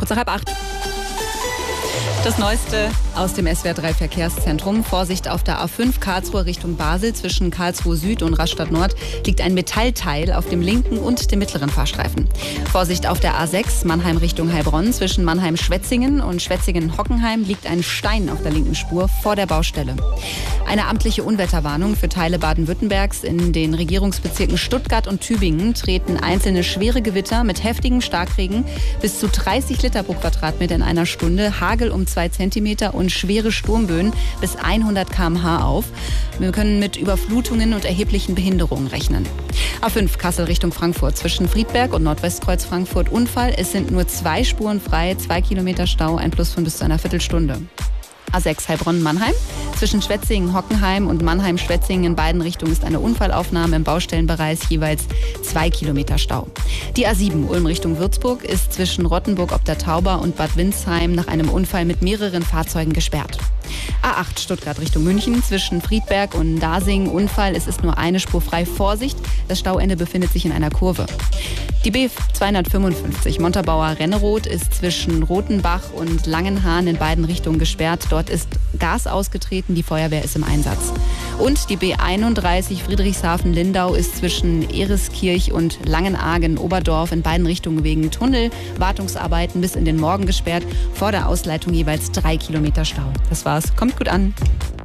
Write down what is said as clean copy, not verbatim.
kurz nach 7:30. Das Neueste aus dem SWR 3 Verkehrszentrum. Vorsicht auf der A5 Karlsruhe Richtung Basel. Zwischen Karlsruhe Süd und Rastatt Nord liegt ein Metallteil auf dem linken und dem mittleren Fahrstreifen. Vorsicht auf der A6 Mannheim Richtung Heilbronn. Zwischen Mannheim-Schwetzingen und Schwetzingen-Hockenheim liegt ein Stein auf der linken Spur vor der Baustelle. Eine amtliche Unwetterwarnung für Teile Baden-Württembergs. In den Regierungsbezirken Stuttgart und Tübingen treten einzelne schwere Gewitter mit heftigem Starkregen bis zu 30 Liter pro Quadratmeter in einer Stunde, Hagel um 2 Zentimeter und schwere Sturmböen bis 100 km/h auf. Wir können mit Überflutungen und erheblichen Behinderungen rechnen. A5 Kassel Richtung Frankfurt. Zwischen Friedberg und Nordwestkreuz Frankfurt Unfall. Es sind nur 2 Spuren frei, 2 Kilometer Stau, ein Plus von bis zu einer Viertelstunde. A6 Heilbronn-Mannheim. Zwischen Schwetzingen-Hockenheim und Mannheim-Schwetzingen in beiden Richtungen ist eine Unfallaufnahme im Baustellenbereich, jeweils 2 Kilometer Stau. Die A7 Ulm Richtung Würzburg ist zwischen Rottenburg ob der Tauber und Bad Windsheim nach einem Unfall mit mehreren Fahrzeugen gesperrt. A8 Stuttgart Richtung München. Zwischen Friedberg und Dasing Unfall. Es ist nur eine Spur frei. Vorsicht, das Stauende befindet sich in einer Kurve. Die B255 Montabaur-Renneroth ist zwischen Rothenbach und Langenhahn in beiden Richtungen gesperrt. Dort ist Gas ausgetreten, die Feuerwehr ist im Einsatz. Und die B31 Friedrichshafen-Lindau ist zwischen Ereskirch und Langenargen-Oberdorf in beiden Richtungen wegen Tunnelwartungsarbeiten bis in den Morgen gesperrt. Vor der Ausleitung jeweils 3 Kilometer Stau. Das war's. Kommt gut an.